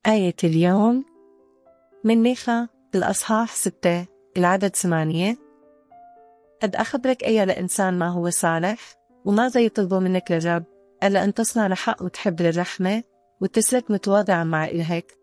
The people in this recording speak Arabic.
آية اليوم من ميخا الأصحاح 6 العدد 8. قد أخبرك أيها الإنسان ما هو صالح، وماذا يطلب منك الرب إلا أن تصنع الحق وتحب الرحمة وتسلك متواضعا مع إلهك،